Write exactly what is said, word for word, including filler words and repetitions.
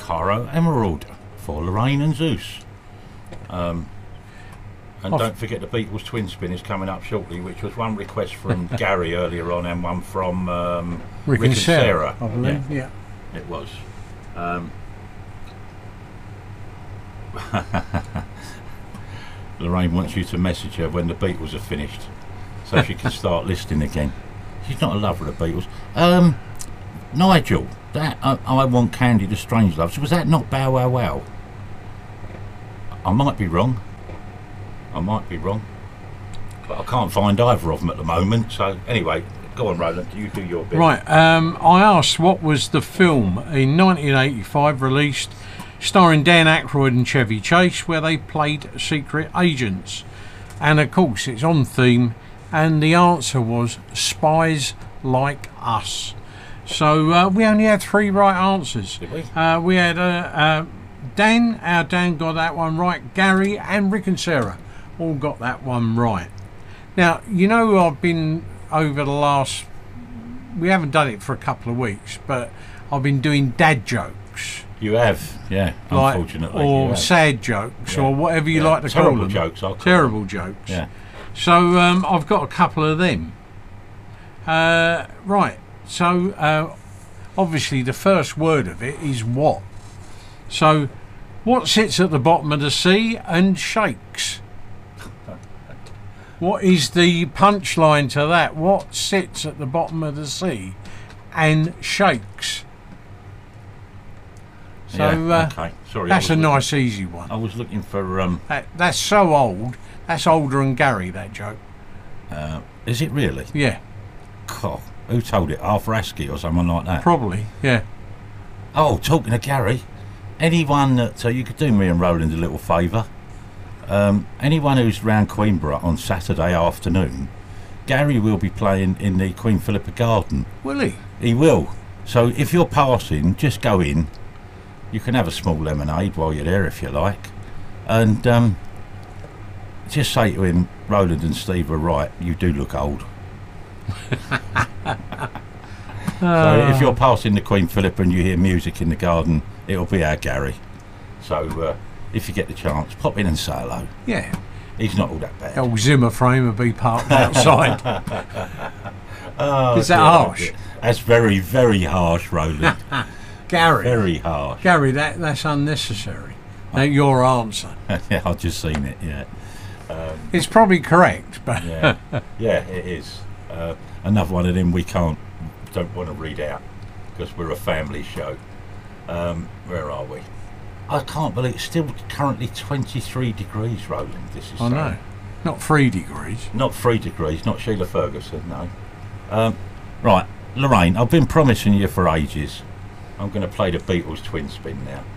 Caro Emerald for Lorraine and Zeus. Um, and I've don't forget the Beatles twin spin is coming up shortly, which was one request from Gary earlier on and one from um, Rick, Rick and Sarah, Sarah. I believe. Yeah, Yeah. it was. Um, Lorraine wants you to message her when the Beatles are finished, so she can start listening again. She's not a lover of the Beatles. Um, Nigel, that uh, I Want Candy, the Strange Loves, was that not Bow Wow Wow? I might be wrong. I might be wrong. But I can't find either of them at the moment. So anyway, go on, Roland. You do your bit. Right. Um, I asked what was the film in nineteen eighty-five released, starring Dan Aykroyd and Chevy Chase, where they played secret agents, and of course it's on theme. And the answer was Spies Like Us. So uh, we only had three right answers. Did we? Uh, we had uh, uh, Dan, our Dan got that one right. Gary and Rick and Sarah all got that one right. Now, you know, I've been over the last, we haven't done it for a couple of weeks, but I've been doing dad jokes. You have, yeah, Like, unfortunately. you or have. sad jokes, Yeah. or whatever you Yeah. like to Terrible call them. jokes, I'll call Terrible jokes. Yeah. So um, I've got a couple of them. Uh, right. So uh, obviously the first word of it is what. So what sits at the bottom of the sea and shakes? What is the punchline to that? What sits at the bottom of the sea and shakes? So Yeah, uh, okay. Sorry, that's I a was nice easy one. looking, I was looking for. Um, That, that's so old. That's older than Gary, that joke. uh, is it really? Yeah, God, who told it? Arthur Askey or someone like that? probably. Yeah. Oh, talking to Gary, anyone that uh, you could do me and Roland a little favour. Um, anyone who's round Queenborough on Saturday afternoon, Gary will be playing in the Queen Philippa Garden. Will he? He will. So if you're passing, just go in. You can have a small lemonade while you're there if you like, and um, just say to him, Roland and Steve are right. You do look old. So if you're passing the Queen Philippa and you hear music in the garden, it'll be our Gary. So uh, if you get the chance, pop in and say hello. Yeah. He's not all that bad. The old Zimmer frame will be parked outside. Oh, Is that dear, harsh? dear. That's very, very harsh, Roland. Gary. Very harsh. Gary, that, that's unnecessary. Now, your answer. Yeah, I've just seen it. Yeah, It's probably correct, but yeah, yeah. It is. Uh, another one of them we can't, don't want to read out because we're a family show. Um, where are we? I can't believe it's still currently twenty-three degrees, Roland. This is I know. saying. Not three degrees. Not three degrees. Not Sheila Ferguson. No. Um, right, Lorraine. I've been promising you for ages. I'm going to play the Beatles twin spin now.